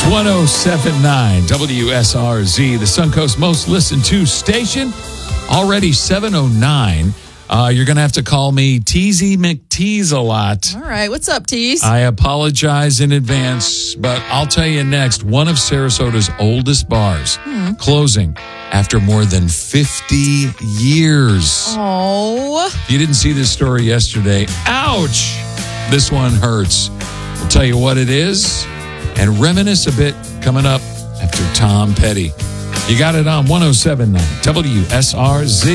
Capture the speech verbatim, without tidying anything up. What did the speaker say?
one oh seven point nine W S R Z, the Suncoast most listened to station. Already seven oh nine. Uh, you're going to have to call me Teasy McTease a lot. All right. What's up, Tease? I apologize in advance, but I'll tell you next. One of Sarasota's oldest bars Hmm. closing after more than fifty years. Oh. If you didn't see this story yesterday, ouch! This one hurts. We'll tell you what it is and reminisce a bit coming up after Tom Petty. You got it on one oh seven point nine W S R Z.